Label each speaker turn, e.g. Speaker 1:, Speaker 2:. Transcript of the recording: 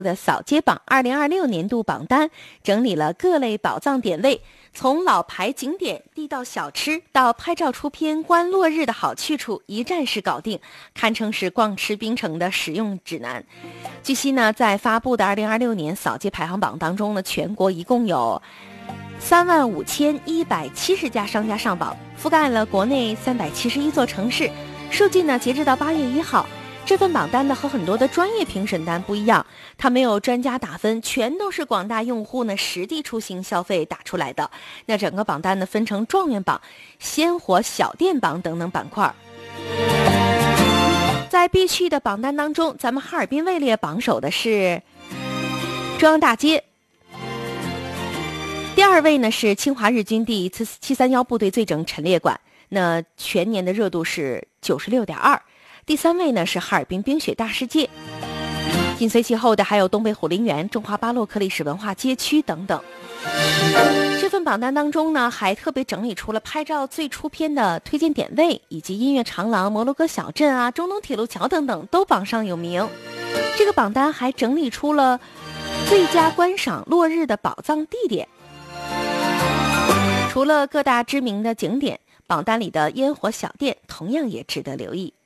Speaker 1: 的扫街榜2026年度榜单，整理了各类宝藏点位，从老牌景点、地道小吃到拍照出片、观落日的好去处，一站式搞定，堪称是逛吃冰城的实用指南。据悉呢，在发布的2026年扫街排行榜当中呢，全国一共有35170家商家上榜，覆盖了国内371座城市。数据呢，截止到8月1号。这份榜单呢和很多的专业评审单不一样，它没有专家打分，全都是广大用户呢实地出行消费打出来的。那整个榜单呢分成状元榜、鲜活小店榜等等板块。在必去的榜单当中，咱们哈尔滨位列榜首的是中央大街，第二位呢是清华日军第731部队醉整陈列馆，那全年的热度是96.2%。第三位呢是哈尔滨冰雪大世界，紧随其后的还有东北虎林园、中华巴洛克历史文化街区等等。这份榜单当中呢，还特别整理出了拍照最出片的推荐点位，以及音乐长廊、摩洛哥小镇啊、中东铁路桥等等都榜上有名。这个榜单还整理出了最佳观赏落日的宝藏地点。除了各大知名的景点，榜单里的烟火小店同样也值得留意。